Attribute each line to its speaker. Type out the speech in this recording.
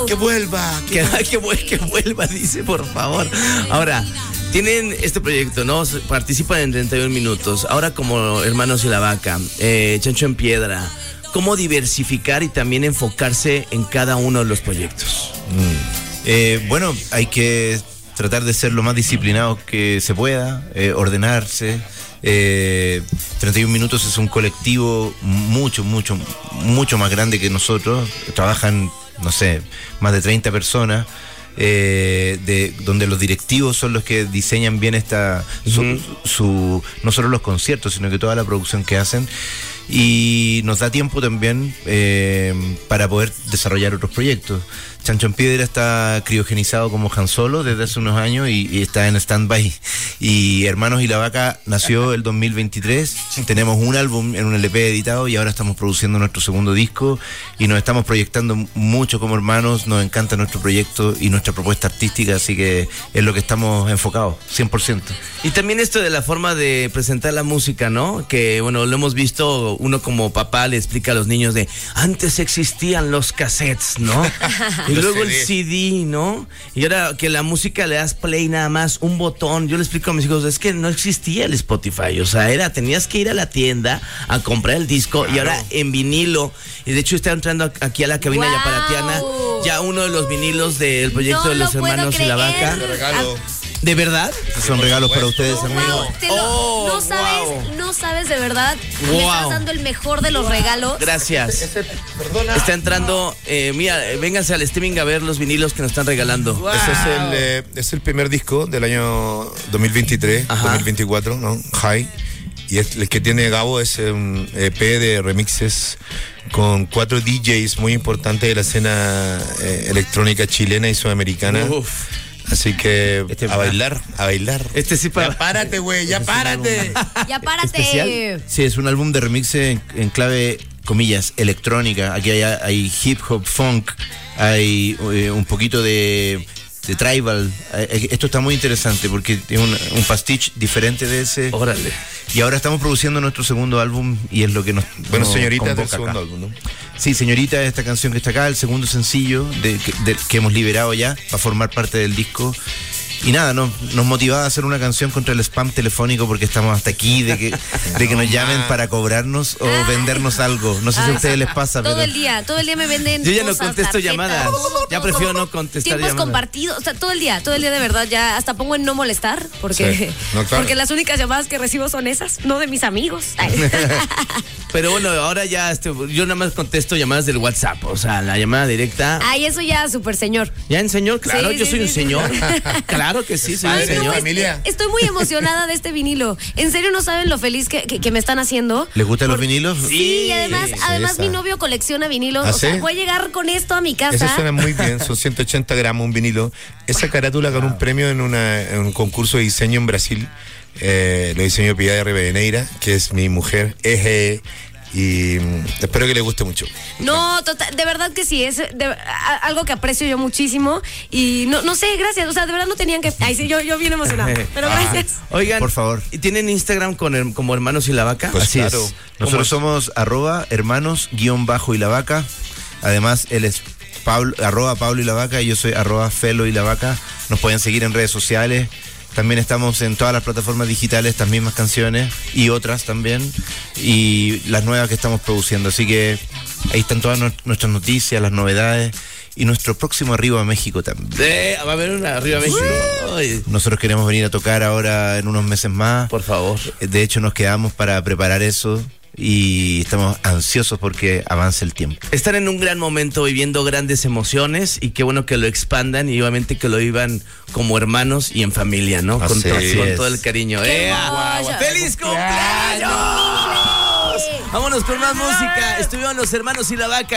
Speaker 1: Que vuelva.
Speaker 2: Que vuelva, dice, por favor. Ahora, tienen este proyecto, ¿no? Participan en 31 minutos. Ahora como Hermanos y la Vaca, Chancho en Piedra. ¿Cómo diversificar y también enfocarse en cada uno de los proyectos?
Speaker 3: Bueno, hay que tratar de ser lo más disciplinados que se pueda, ordenarse. 31 minutos es un colectivo mucho más grande que nosotros. Trabajan, no sé, más de 30 personas. Donde los directivos son los que diseñan bien no solo los conciertos, sino que toda la producción que hacen, y nos da tiempo también para poder desarrollar otros proyectos. Chancho en Piedra está criogenizado como Han Solo desde hace unos años y está en stand-by. Y Hermanos y la Vaca nació el 2023. Tenemos un álbum en un LP editado y ahora estamos produciendo nuestro segundo disco y nos estamos proyectando mucho como hermanos. Nos encanta nuestro proyecto y nuestra propuesta artística, así que es lo que estamos enfocados, 100%.
Speaker 2: Y también esto de la forma de presentar la música, ¿no? Que, bueno, lo hemos visto, uno como papá le explica a los niños de antes existían los cassettes, ¿no? Y luego el CD, ¿no? Y ahora que la música le das play nada más, un botón. Yo le explico a mis hijos, es que no existía el Spotify, o sea, tenías que ir a la tienda a comprar el disco, claro. Y ahora en vinilo. Y de hecho está entrando aquí a la cabina yaparatiana ya uno de los vinilos del proyecto de los Hermanos y la Vaca.
Speaker 1: De regalo.
Speaker 2: ¿De verdad?
Speaker 3: Son regalos para ustedes, amigos.
Speaker 4: No sabes de verdad. Me estás dando el mejor de los regalos.
Speaker 2: Gracias. Está entrando, mira, vénganse al streaming a ver los vinilos que nos están regalando.
Speaker 1: Wow. Ese es el primer disco del año 2023, 2024, ¿no? High. Y el que tiene Gabo es un EP de remixes con 4 DJs muy importantes de la escena electrónica chilena y sudamericana. Uf. Así que a bailar.
Speaker 2: Sí para...
Speaker 1: Ya párate, güey, ya párate.
Speaker 4: Ya párate.
Speaker 3: ¿Especial? Sí, es un álbum de remixes en clave, comillas, electrónica. Aquí hay hip hop, funk, hay un poquito de tribal. Esto está muy interesante porque tiene un pastiche diferente de ese.
Speaker 2: Órale.
Speaker 3: Y ahora estamos produciendo nuestro segundo álbum y es lo que nos
Speaker 1: Bueno, Señorita es
Speaker 3: del segundo álbum, ¿no? Sí, Señorita es esta canción que está acá, el segundo sencillo que hemos liberado ya para formar parte del disco. Y nada, nos motivaba a hacer una canción contra el spam telefónico porque estamos hasta aquí de que nos llamen para cobrarnos o vendernos algo. No sé si a ustedes les pasa.
Speaker 4: Todo el día me venden.
Speaker 2: Yo ya no
Speaker 4: cosas,
Speaker 2: contesto
Speaker 4: tarjetas.
Speaker 2: Llamadas. Ya prefiero no contestar
Speaker 4: tiempos
Speaker 2: llamadas.
Speaker 4: Compartidos, o sea, todo el día de verdad, ya hasta pongo en no molestar porque,
Speaker 1: sí. No, claro.
Speaker 4: Porque las únicas llamadas que recibo son esas, no de mis amigos.
Speaker 2: Pero bueno, ahora ya yo nada más contesto llamadas del WhatsApp, o sea, la llamada directa.
Speaker 4: Ay, eso ya súper señor.
Speaker 2: ¿Ya en señor? Claro,
Speaker 4: Sí,
Speaker 2: yo soy un
Speaker 4: sí.
Speaker 2: señor. Claro que sí, soy un señor.
Speaker 1: Familia.
Speaker 4: Estoy muy emocionada de este vinilo. En serio, no saben lo feliz que me están haciendo.
Speaker 3: ¿Les gustan los vinilos?
Speaker 4: Sí, y además mi novio colecciona vinilos.
Speaker 1: ¿Ah,
Speaker 4: o sea,
Speaker 1: sí?
Speaker 4: voy a llegar con esto a mi casa.
Speaker 1: Eso suena muy bien, son 180 gramos un vinilo. Esa carátula ganó un premio en un concurso de diseño en Brasil. Lo diseñó Piedad Rivadeneira, que es mi mujer. Y espero que le guste mucho.
Speaker 4: No, de verdad que sí, es algo que aprecio yo muchísimo. Y no sé, gracias. O sea, de verdad no tenían que. Ay, sí, yo bien emocionada. Pero gracias.
Speaker 2: Oigan,
Speaker 3: por favor.
Speaker 2: ¿Y tienen Instagram como Hermanos y la Vaca?
Speaker 1: Pues
Speaker 3: así
Speaker 1: claro.
Speaker 3: es. Nosotros somos @hermanos_y la Vaca. Además, él es @Pablo y la Vaca y yo soy @Felo y la Vaca. Nos pueden seguir en redes sociales. También estamos en todas las plataformas digitales, estas mismas canciones y otras también, y las nuevas que estamos produciendo. Así que ahí están todas nuestras noticias, las novedades y nuestro próximo Arriba a México también.
Speaker 2: Va a haber una Arriba a México.
Speaker 3: Nosotros queremos venir a tocar ahora en unos meses más.
Speaker 2: Por favor.
Speaker 3: De hecho, nos quedamos para preparar eso. Y estamos ansiosos porque avance el tiempo.
Speaker 2: Están en un gran momento, viviendo grandes emociones, y qué bueno que lo expandan y obviamente que lo vivan como hermanos y en familia, ¿no? Con todo el cariño. ¡Feliz cumpleaños! Vámonos con más música. Estuvieron los Hermanos y la Vaca.